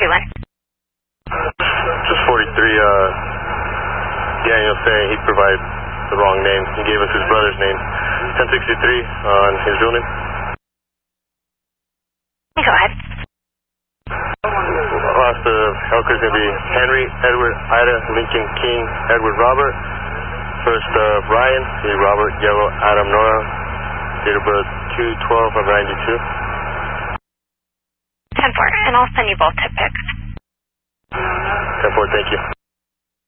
41. Just 43, Daniel saying he provided the wrong name. He gave us his brother's name. 1063 on his real name. Go ahead. Last Elker's going to be Henry, Edward, Ida, Lincoln, King, Edward, Robert. First, Brian, Robert, Yellow, Adam, Nora. Date of birth 2/12 of 92. 10-4, and I'll send you both tip pics. 10-4, thank you.